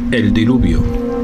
El diluvio.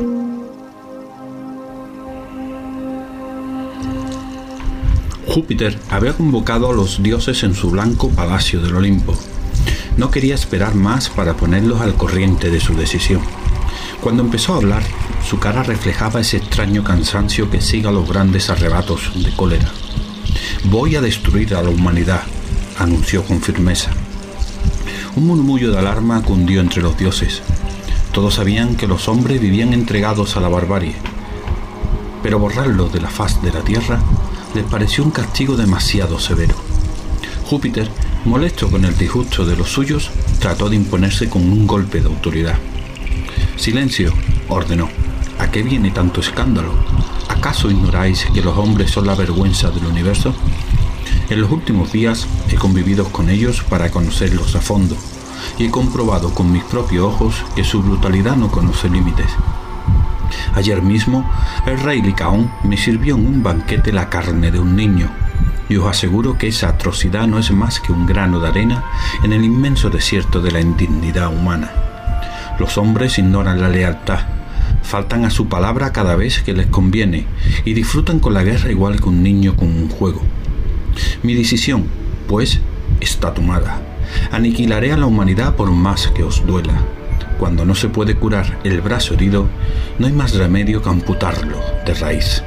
Júpiter había convocado a los dioses en su blanco palacio del Olimpo. No quería esperar más para ponerlos al corriente de su decisión. Cuando empezó a hablar, su cara reflejaba ese extraño cansancio que sigue a los grandes arrebatos de cólera. «Voy a destruir a la humanidad», anunció con firmeza. Un murmullo de alarma cundió entre los dioses. Todos sabían que los hombres vivían entregados a la barbarie, pero borrarlos de la faz de la tierra les pareció un castigo demasiado severo. Júpiter, molesto con el disgusto de los suyos, trató de imponerse con un golpe de autoridad. «Silencio», ordenó. «¿A qué viene tanto escándalo? ¿Acaso ignoráis que los hombres son la vergüenza del universo? En los últimos días he convivido con ellos para conocerlos a fondo, y he comprobado con mis propios ojos que su brutalidad no conoce límites. Ayer mismo, el rey Licaón me sirvió en un banquete la carne de un niño, y os aseguro que esa atrocidad no es más que un grano de arena en el inmenso desierto de la indignidad humana. Los hombres ignoran la lealtad, faltan a su palabra cada vez que les conviene, y disfrutan con la guerra igual que un niño con un juego. Mi decisión, pues, está tomada. Aniquilaré a la humanidad por más que os duela. Cuando no se puede curar el brazo herido, no hay más remedio que amputarlo de raíz».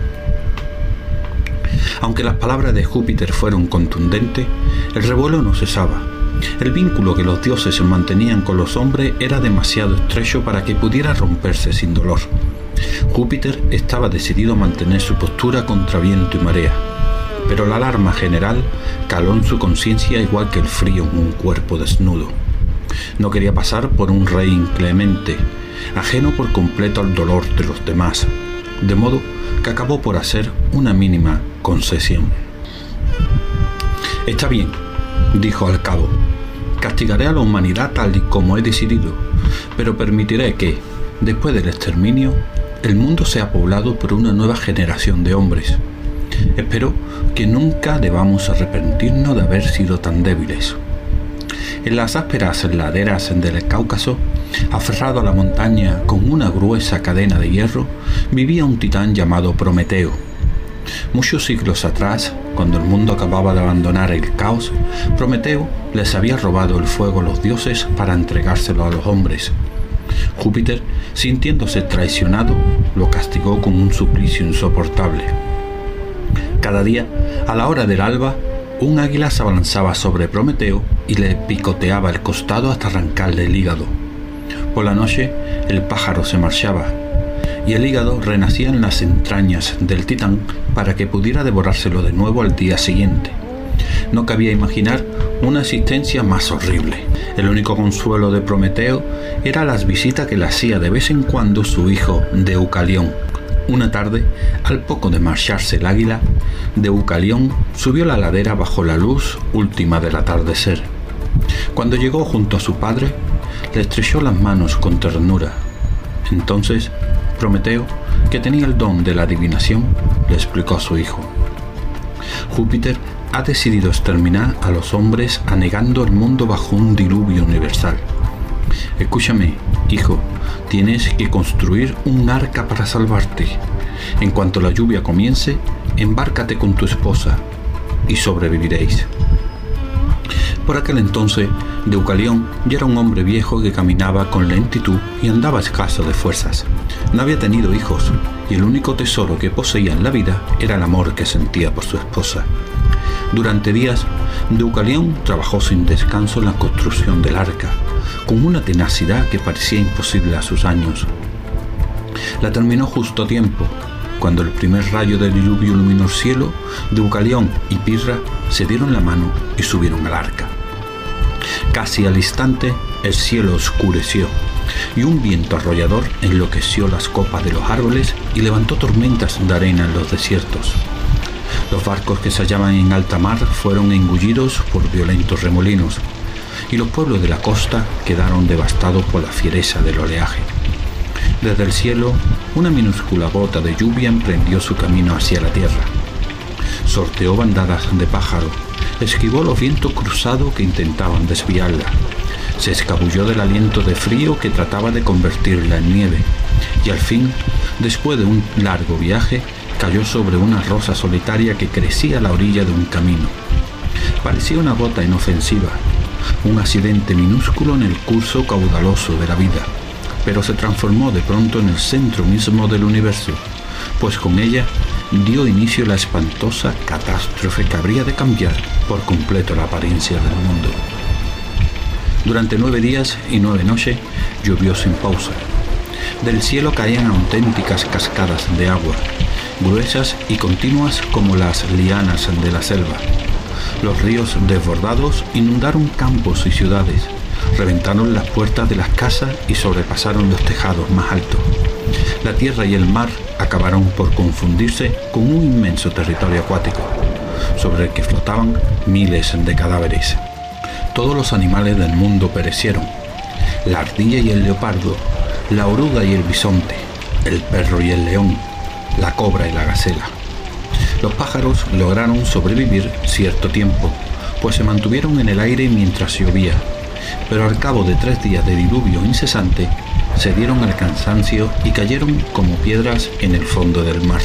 Aunque las palabras de Júpiter fueron contundentes, el revuelo no cesaba. El vínculo que los dioses mantenían con los hombres era demasiado estrecho para que pudiera romperse sin dolor. Júpiter estaba decidido a mantener su postura contra viento y marea, pero la alarma general caló en su conciencia igual que el frío en un cuerpo desnudo. No quería pasar por un rey inclemente, ajeno por completo al dolor de los demás, de modo que acabó por hacer una mínima concesión. «Está bien», dijo al cabo, «castigaré a la humanidad tal y como he decidido, pero permitiré que, después del exterminio, el mundo sea poblado por una nueva generación de hombres. Espero que nunca debamos arrepentirnos de haber sido tan débiles». En las ásperas laderas del Cáucaso, aferrado a la montaña con una gruesa cadena de hierro, vivía un titán llamado Prometeo. Muchos siglos atrás, cuando el mundo acababa de abandonar el caos, Prometeo les había robado el fuego a los dioses para entregárselo a los hombres. Júpiter, sintiéndose traicionado, lo castigó con un suplicio insoportable. Cada día, a la hora del alba, un águila se abalanzaba sobre Prometeo y le picoteaba el costado hasta arrancarle el hígado. Por la noche, el pájaro se marchaba, y el hígado renacía en las entrañas del titán para que pudiera devorárselo de nuevo al día siguiente. No cabía imaginar una existencia más horrible. El único consuelo de Prometeo era las visitas que le hacía de vez en cuando su hijo Deucalión. Una tarde, al poco de marcharse el águila, Deucalión subió la ladera bajo la luz última del atardecer. Cuando llegó junto a su padre, le estrechó las manos con ternura. Entonces, Prometeo, que tenía el don de la adivinación, le explicó a su hijo: «Júpiter ha decidido exterminar a los hombres anegando el mundo bajo un diluvio universal. Escúchame, hijo, tienes que construir un arca para salvarte. En cuanto la lluvia comience, embárcate con tu esposa y sobreviviréis». Por aquel entonces, Deucalión ya era un hombre viejo que caminaba con lentitud y andaba escaso de fuerzas. No había tenido hijos, y el único tesoro que poseía en la vida era el amor que sentía por su esposa. Durante días, Deucalión trabajó sin descanso en la construcción del arca, con una tenacidad que parecía imposible a sus años. La terminó justo a tiempo. Cuando el primer rayo del diluvio iluminó el cielo, Deucalión y Pirra se dieron la mano y subieron al arca. Casi al instante, el cielo oscureció, y un viento arrollador enloqueció las copas de los árboles y levantó tormentas de arena en los desiertos. Los barcos que se hallaban en alta mar fueron engullidos por violentos remolinos, y los pueblos de la costa quedaron devastados por la fiereza del oleaje. Desde el cielo, una minúscula gota de lluvia emprendió su camino hacia la tierra. Sorteó bandadas de pájaros, esquivó los vientos cruzados que intentaban desviarla, Se escabulló del aliento de frío que trataba de convertirla en nieve, y al fin, después de un largo viaje, cayó sobre una rosa solitaria que crecía a la orilla de un camino. Parecía una gota inofensiva, un accidente minúsculo en el curso caudaloso de la vida, pero se transformó de pronto en el centro mismo del universo, pues con ella dio inicio la espantosa catástrofe que habría de cambiar por completo la apariencia del mundo. Durante 9 días y 9 noches llovió sin pausa. Del cielo caían auténticas cascadas de agua, gruesas y continuas como las lianas de la selva. Los ríos desbordados inundaron campos y ciudades, reventaron las puertas de las casas y sobrepasaron los tejados más altos. La tierra y el mar acabaron por confundirse con un inmenso territorio acuático, sobre el que flotaban miles de cadáveres. Todos los animales del mundo perecieron: la ardilla y el leopardo, la oruga y el bisonte, el perro y el león, la cobra y la gacela. Los pájaros lograron sobrevivir cierto tiempo, pues se mantuvieron en el aire mientras llovía, pero al cabo de 3 días de diluvio incesante, se dieron al cansancio y cayeron como piedras en el fondo del mar.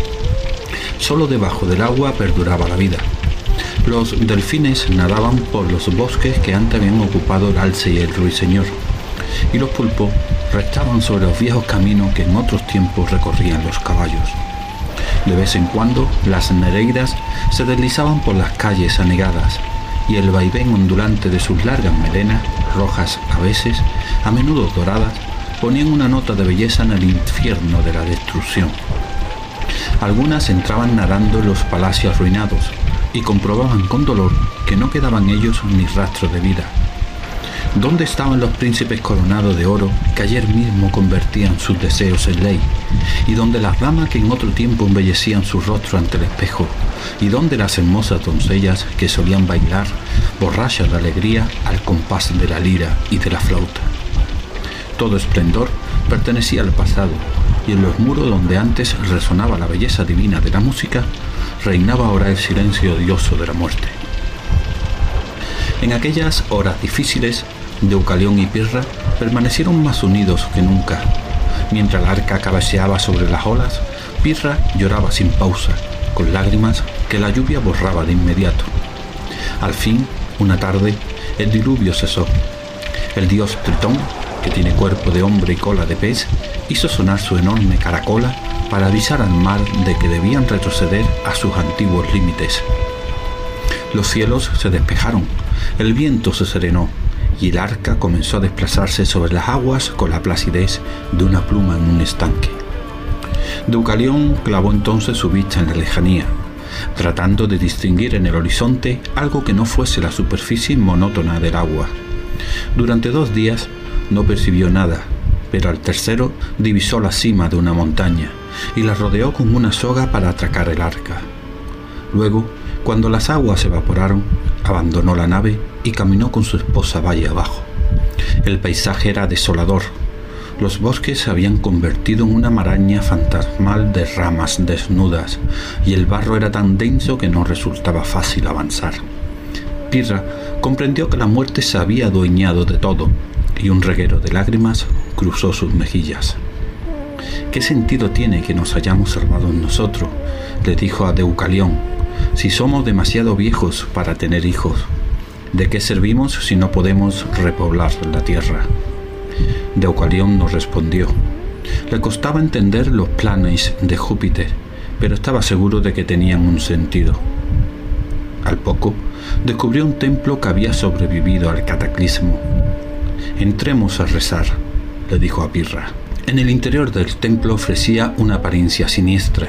Solo debajo del agua perduraba la vida. Los delfines nadaban por los bosques que antes habían ocupado el alce y el ruiseñor, y los pulpos restaban sobre los viejos caminos que en otros tiempos recorrían los caballos. De vez en cuando las nereidas se deslizaban por las calles anegadas, y el vaivén ondulante de sus largas melenas, rojas a veces, a menudo doradas, ponían una nota de belleza en el infierno de la destrucción. Algunas entraban nadando en los palacios arruinados y comprobaban con dolor que no quedaban ellos ni rastro de vida. ¿Dónde estaban los príncipes coronados de oro que ayer mismo convertían sus deseos en ley? ¿Y dónde las damas que en otro tiempo embellecían su rostro ante el espejo? ¿Y dónde las hermosas doncellas que solían bailar, borrachas de alegría, al compás de la lira y de la flauta? Todo esplendor pertenecía al pasado, y en los muros donde antes resonaba la belleza divina de la música, reinaba ahora el silencio odioso de la muerte. En aquellas horas difíciles, Deucalión y Pirra permanecieron más unidos que nunca. Mientras el arca cabeceaba sobre las olas, Pirra lloraba sin pausa, con lágrimas que la lluvia borraba de inmediato. Al fin, una tarde, el diluvio cesó. El dios Tritón, que tiene cuerpo de hombre y cola de pez, hizo sonar su enorme caracola para avisar al mar de que debían retroceder a sus antiguos límites. Los cielos se despejaron, el viento se serenó, y el arca comenzó a desplazarse sobre las aguas con la placidez de una pluma en un estanque. Deucalión clavó entonces su vista en la lejanía, tratando de distinguir en el horizonte algo que no fuese la superficie monótona del agua. Durante 2 días no percibió nada, pero al tercero divisó la cima de una montaña y la rodeó con una soga para atracar el arca. Luego, cuando las aguas se evaporaron, abandonó la nave y caminó con su esposa valle abajo. El paisaje era desolador. Los bosques se habían convertido en una maraña fantasmal de ramas desnudas, y el barro era tan denso que no resultaba fácil avanzar. Pirra comprendió que la muerte se había adueñado de todo, y un reguero de lágrimas cruzó sus mejillas. ¿Qué sentido tiene que nos hayamos salvado nosotros?, le dijo a Deucalión, si somos demasiado viejos para tener hijos. ¿De qué servimos si no podemos repoblar la tierra? Deucalión no respondió. Le costaba entender los planes de Júpiter, pero estaba seguro de que tenían un sentido. Al poco, descubrió un templo que había sobrevivido al cataclismo. Entremos a rezar, le dijo a Pirra. En el interior del templo ofrecía una apariencia siniestra.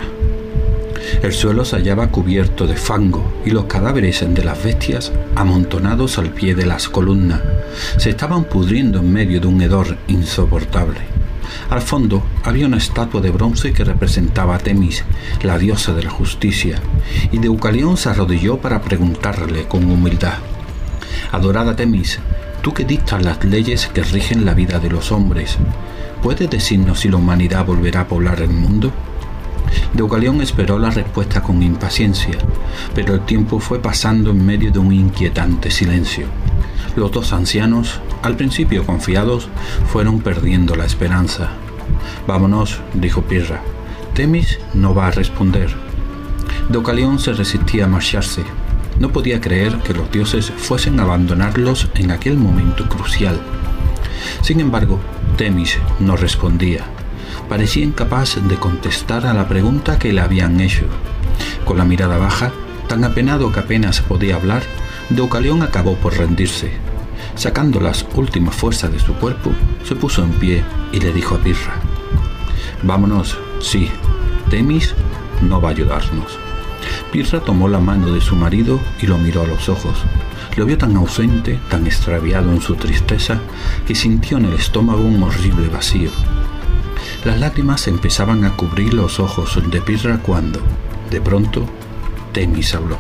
El suelo se hallaba cubierto de fango y los cadáveres de las bestias, amontonados al pie de las columnas, se estaban pudriendo en medio de un hedor insoportable. Al fondo había una estatua de bronce que representaba a Temis, la diosa de la justicia, y Deucalión se arrodilló para preguntarle con humildad: «Adorada Temis, tú que dictas las leyes que rigen la vida de los hombres, ¿puedes decirnos si la humanidad volverá a poblar el mundo?». Deucalión esperó la respuesta con impaciencia, pero el tiempo fue pasando en medio de un inquietante silencio. Los dos ancianos, al principio confiados, fueron perdiendo la esperanza. «Vámonos», dijo Pirra. «Temis no va a responder». Deucalión se resistía a marcharse. No podía creer que los dioses fuesen a abandonarlos en aquel momento crucial. Sin embargo, Temis no respondía. Parecía incapaz de contestar a la pregunta que le habían hecho. Con la mirada baja, tan apenado que apenas podía hablar, Deucalión acabó por rendirse. Sacando las últimas fuerzas de su cuerpo, se puso en pie y le dijo a Pirra: «Vámonos, sí, Temis no va a ayudarnos». Pirra tomó la mano de su marido y lo miró a los ojos. Lo vio tan ausente, tan extraviado en su tristeza, que sintió en el estómago un horrible vacío. Las lágrimas empezaban a cubrir los ojos de Pirra cuando, de pronto, Temis habló.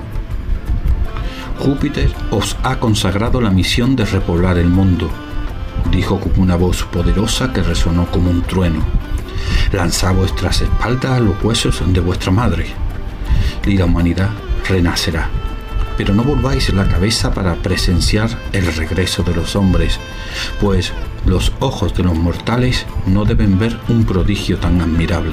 «Júpiter os ha consagrado la misión de repoblar el mundo», dijo con una voz poderosa que resonó como un trueno. «Lanzad vuestras espaldas a los huesos de vuestra madre, y la humanidad renacerá. Pero no volváis la cabeza para presenciar el regreso de los hombres, pues los ojos de los mortales no deben ver un prodigio tan admirable».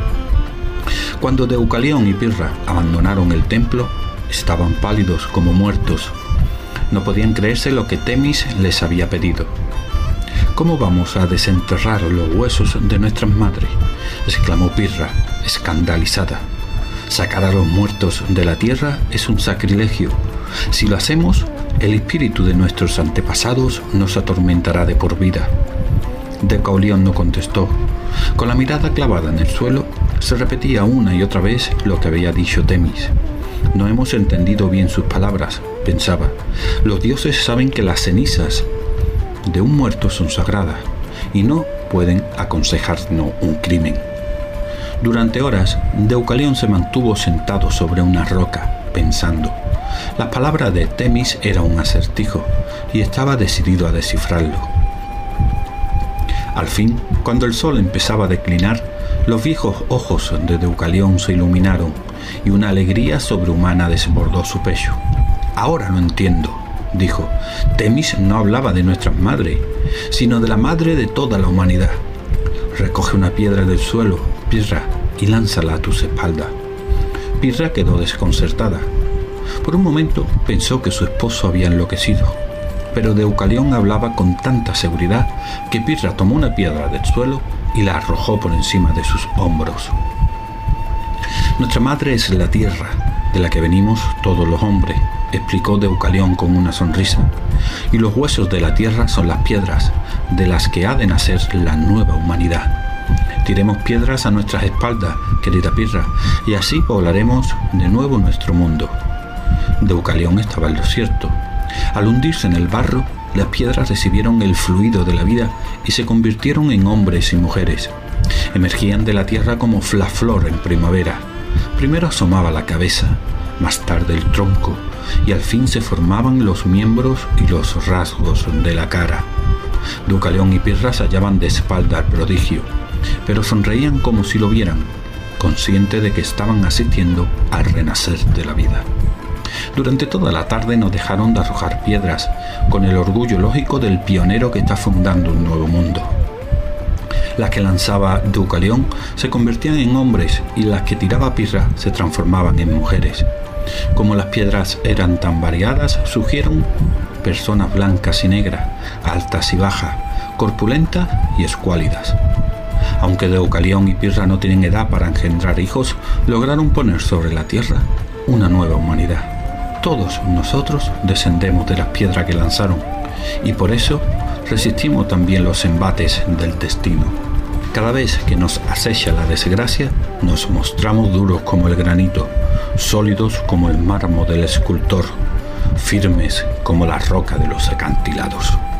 Cuando Deucalión y Pirra abandonaron el templo, estaban pálidos como muertos. No podían creerse lo que Temis les había pedido. «¿Cómo vamos a desenterrar los huesos de nuestras madres?», exclamó Pirra, escandalizada. «Sacar a los muertos de la tierra es un sacrilegio. Si lo hacemos, el espíritu de nuestros antepasados nos atormentará de por vida». Deucalión no contestó. Con la mirada clavada en el suelo, se repetía una y otra vez lo que había dicho Temis. «No hemos entendido bien sus palabras», pensaba. «Los dioses saben que las cenizas de un muerto son sagradas y no pueden aconsejarnos un crimen». Durante horas, Deucalión se mantuvo sentado sobre una roca, pensando. Las palabras de Temis eran un acertijo y estaba decidido a descifrarlo. Al fin, cuando el sol empezaba a declinar, los viejos ojos de Deucalión se iluminaron y una alegría sobrehumana desbordó su pecho. «Ahora lo entiendo», dijo. «Temis no hablaba de nuestras madres, sino de la madre de toda la humanidad. Recoge una piedra del suelo, Pirra, y lánzala a tus espaldas». Pirra quedó desconcertada. Por un momento pensó que su esposo había enloquecido, pero Deucalión hablaba con tanta seguridad que Pirra tomó una piedra del suelo y la arrojó por encima de sus hombros. «Nuestra madre es la tierra, de la que venimos todos los hombres», explicó Deucalión con una sonrisa, «y los huesos de la tierra son las piedras, de las que ha de nacer la nueva humanidad. Tiremos piedras a nuestras espaldas, querida Pirra, y así poblaremos de nuevo nuestro mundo». Deucalión estaba en lo cierto. Al hundirse en el barro, las piedras recibieron el fluido de la vida y se convirtieron en hombres y mujeres. Emergían de la tierra como la flor en primavera. Primero asomaba la cabeza, más tarde el tronco, y al fin se formaban los miembros y los rasgos de la cara. Deucalión y Pirra se hallaban de espalda al prodigio, pero sonreían como si lo vieran, conscientes de que estaban asistiendo al renacer de la vida. Durante toda la tarde no dejaron de arrojar piedras, con el orgullo lógico del pionero que está fundando un nuevo mundo. Las que lanzaba Deucalión se convertían en hombres y las que tiraba Pirra se transformaban en mujeres. Como las piedras eran tan variadas, surgieron personas blancas y negras, altas y bajas, corpulentas y escuálidas. Aunque Deucalión y Pirra no tienen edad para engendrar hijos, lograron poner sobre la tierra una nueva humanidad. Todos nosotros descendemos de las piedras que lanzaron y por eso resistimos también los embates del destino. Cada vez que nos acecha la desgracia, nos mostramos duros como el granito, sólidos como el mármol del escultor, firmes como la roca de los acantilados.